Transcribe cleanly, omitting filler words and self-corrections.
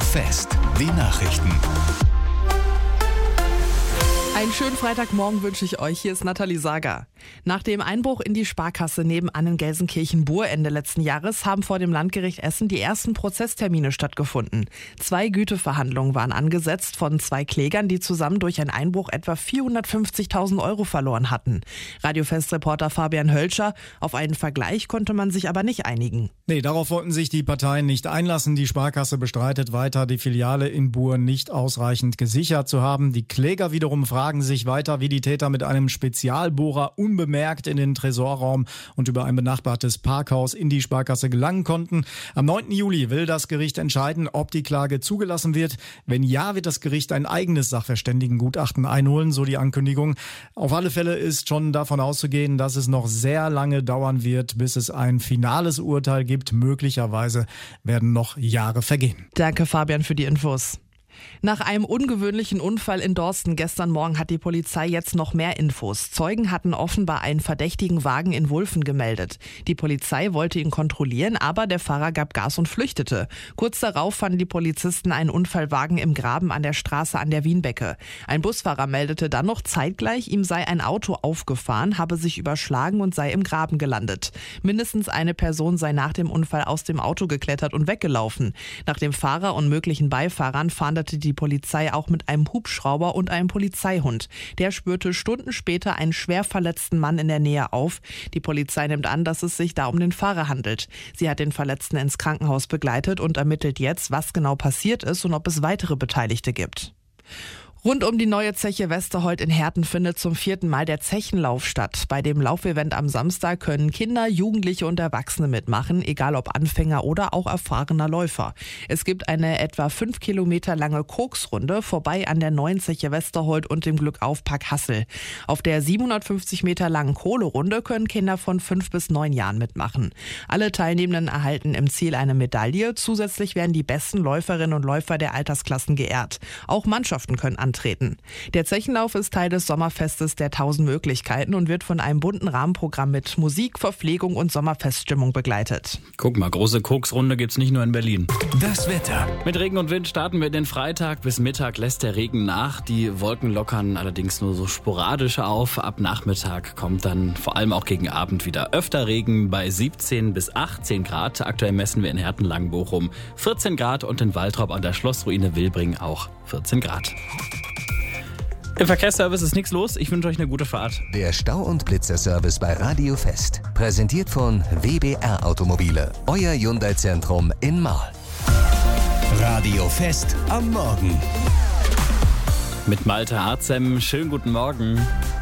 Fest, die Nachrichten. Einen schönen Freitagmorgen wünsche ich euch. Hier ist Nathalie Sager. Nach dem Einbruch in die Sparkasse nebenan in Gelsenkirchen-Bur Ende letzten Jahres haben vor dem Landgericht Essen die ersten Prozesstermine stattgefunden. 2 Güteverhandlungen waren angesetzt von 2 Klägern, die zusammen durch einen Einbruch etwa 450.000 Euro verloren hatten. Radio-Fest-Reporter Fabian Hölscher: Auf einen Vergleich konnte man sich aber nicht einigen. Nee, darauf wollten sich die Parteien nicht einlassen. Die Sparkasse bestreitet weiter, die Filiale in Bur nicht ausreichend gesichert zu haben. Die Kläger wiederum fragen sich weiter, wie die Täter mit einem Spezialbohrer unbemerkt in den Tresorraum und über ein benachbartes Parkhaus in die Sparkasse gelangen konnten. Am 9. Juli will das Gericht entscheiden, ob die Klage zugelassen wird. Wenn ja, wird das Gericht ein eigenes Sachverständigengutachten einholen, so die Ankündigung. Auf alle Fälle ist schon davon auszugehen, dass es noch sehr lange dauern wird, bis es ein finales Urteil gibt. Möglicherweise werden noch Jahre vergehen. Danke, Fabian, für die Infos. Nach einem ungewöhnlichen Unfall in Dorsten gestern Morgen hat die Polizei jetzt noch mehr Infos. Zeugen hatten offenbar einen verdächtigen Wagen in Wulfen gemeldet. Die Polizei wollte ihn kontrollieren, aber der Fahrer gab Gas und flüchtete. Kurz darauf fanden die Polizisten einen Unfallwagen im Graben an der Straße an der Wienbecke. Ein Busfahrer meldete dann noch zeitgleich, ihm sei ein Auto aufgefahren, habe sich überschlagen und sei im Graben gelandet. Mindestens eine Person sei nach dem Unfall aus dem Auto geklettert und weggelaufen. Nach dem Fahrer und möglichen Beifahrern fahndete die Polizei auch mit einem Hubschrauber und einem Polizeihund. Der spürte Stunden später einen schwer verletzten Mann in der Nähe auf. Die Polizei nimmt an, dass es sich da um den Fahrer handelt. Sie hat den Verletzten ins Krankenhaus begleitet und ermittelt jetzt, was genau passiert ist und ob es weitere Beteiligte gibt. Rund um die neue Zeche Westerholt in Herten findet zum 4. Mal der Zechenlauf statt. Bei dem Laufevent am Samstag können Kinder, Jugendliche und Erwachsene mitmachen, egal ob Anfänger oder auch erfahrener Läufer. Es gibt eine etwa 5 Kilometer lange Koksrunde vorbei an der neuen Zeche Westerholt und dem Glückaufpark Hassel. Auf der 750 Meter langen Kohlerunde können Kinder von 5 bis 9 Jahren mitmachen. Alle Teilnehmenden erhalten im Ziel eine Medaille. Zusätzlich werden die besten Läuferinnen und Läufer der Altersklassen geehrt. Auch Mannschaften können antreten. Der Zechenlauf ist Teil des Sommerfestes der 1000 Möglichkeiten und wird von einem bunten Rahmenprogramm mit Musik, Verpflegung und Sommerfeststimmung begleitet. Guck mal, große Koksrunde gibt's nicht nur in Berlin. Das Wetter. Mit Regen und Wind starten wir den Freitag. Bis Mittag lässt der Regen nach. Die Wolken lockern allerdings nur so sporadisch auf. Ab Nachmittag kommt dann vor allem auch gegen Abend wieder öfter Regen bei 17 bis 18 Grad. Aktuell messen wir in Herten-Langenbochum 14 Grad und in Waltrop an der Schlossruine Wilbring auch 14 Grad. Im Verkehrsservice ist nichts los. Ich wünsche euch eine gute Fahrt. Der Stau- und Blitzerservice bei Radio Fest. Präsentiert von WBR Automobile. Euer Hyundai-Zentrum in Marl. Radio Fest am Morgen. Mit Malte Harzem. Schönen guten Morgen.